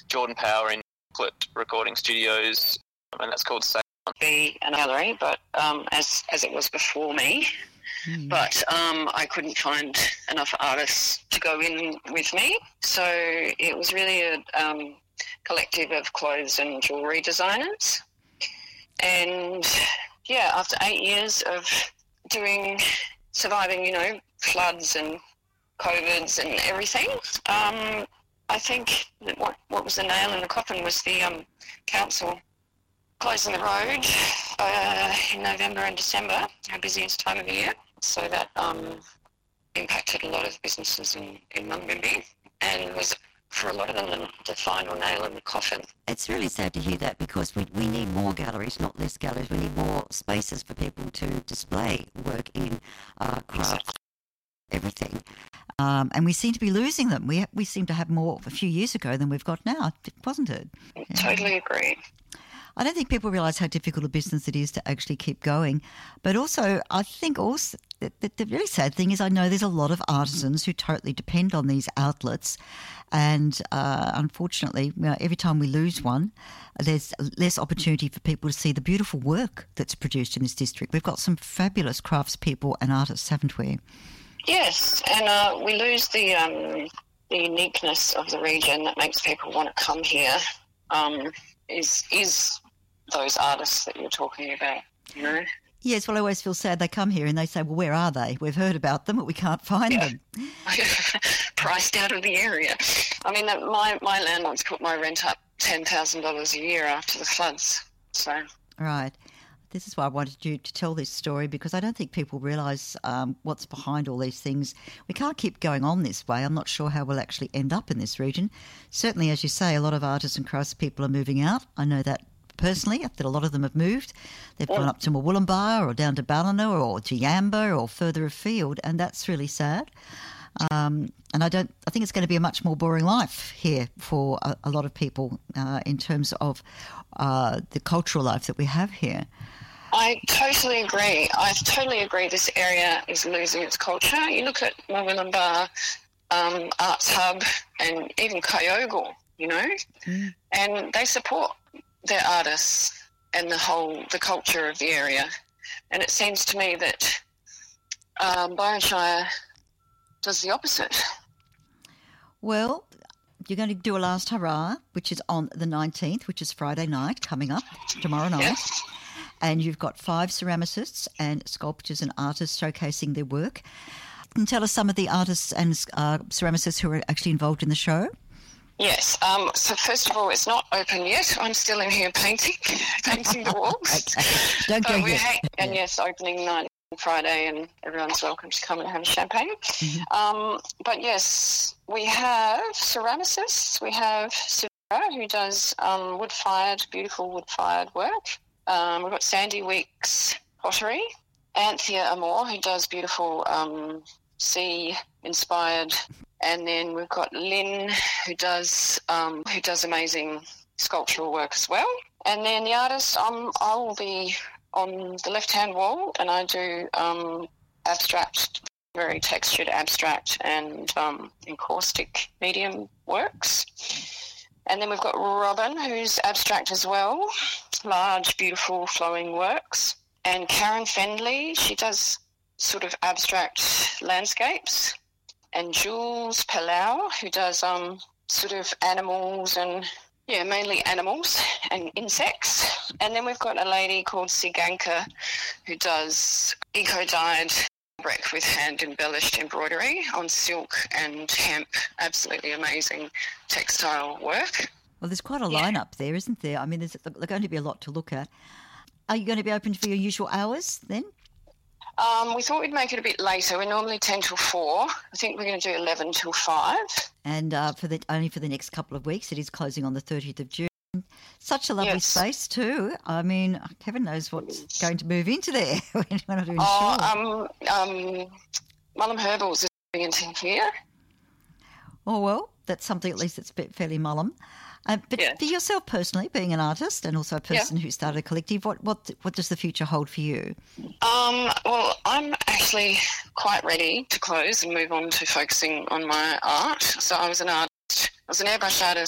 Jordan Power in Clip Recording Studios, and that's called Say. Be a gallery, but as it was before me. But I couldn't find enough artists to go in with me, so it was really a collective of clothes and jewellery designers. And yeah, after 8 years of surviving, floods and COVIDs and everything, I think that what was the nail in the coffin was the council closing the road in November and December, our busiest time of the year. So that impacted a lot of businesses in Mullumbimby, and was, for a lot of them, the final nail in the coffin. It's really sad to hear that, because we need more galleries, not less galleries. We need more spaces for people to display work in, craft, everything. And we seem to be losing them. We seem to have more a few years ago than we've got now, wasn't it? Totally agree. I don't think people realise how difficult a business it is to actually keep going. But also, I think also the really sad thing is I know there's a lot of artisans who totally depend on these outlets. And unfortunately, every time we lose one, there's less opportunity for people to see the beautiful work that's produced in this district. We've got some fabulous craftspeople and artists, haven't we? Yes, and we lose the uniqueness of the region that makes people want to come here. Is those artists that you're talking about, Yes, well, I always feel sad. They come here and they say, well, where are they? We've heard about them, but we can't find them. Priced out of the area. I mean, my landlords put my rent up $10,000 a year after the floods. So right. This is why I wanted you to tell this story, because I don't think people realise what's behind all these things. We can't keep going on this way. I'm not sure how we'll actually end up in this region. Certainly, as you say, a lot of artists and craftspeople are moving out. I know that personally, that a lot of them have moved. They've gone up to Murwillumbah or down to Ballina or to Yamba or further afield, and that's really sad. And I think it's going to be a much more boring life here for a lot of people in terms of the cultural life that we have here. I totally agree. This area is losing its culture. You look at Murwillumbah Arts Hub and even Kyogle, and they support their artists and the culture of the area. And it seems to me that Byron Shire does the opposite. Well, you're going to do a last hurrah, which is on the 19th, which is Friday night, coming up tomorrow night. Yes. And you've got 5 ceramicists and sculptors and artists showcasing their work. Can you tell us some of the artists and ceramicists who are actually involved in the show? Yes. So first of all, it's not open yet. I'm still in here painting the walls. Don't go yet. And yes, opening night on Friday, and everyone's welcome to come and have a champagne. Mm-hmm. But yes, we have ceramicists. We have Sivera, who does beautiful wood-fired work. We've got Sandy Weeks Pottery, Anthea Amore, who does beautiful sea-inspired, and then we've got Lynn, who does amazing sculptural work as well. And then the artist, I will be on the left-hand wall, and I do abstract, very textured abstract and encaustic medium works. And then we've got Robin, who's abstract as well, large, beautiful, flowing works. And Karen Fendley, she does sort of abstract landscapes. And Jules Palau, who does sort of animals and, mainly animals and insects. And then we've got a lady called Siganka, who does eco-dyed fabric with hand-embellished embroidery on silk and hemp. Absolutely amazing textile work. Well, there's quite a lineup there, isn't there? I mean, there's going to be a lot to look at. Are you going to be open for your usual hours then? We thought we'd make it a bit later. We're normally 10 till 4. I think we're going to do 11 till 5. And only for the next couple of weeks. It is closing on the 30th of June. Such a lovely space too. I mean, heaven knows what's going to move into there. We're not even sure. Mullum Herbals is moving into here. Oh, well, that's something at least that's fairly Mullum. But for yourself personally, being an artist and also a person who started a collective, what does the future hold for you? Well, I'm actually quite ready to close and move on to focusing on my art. So I was an airbrush artist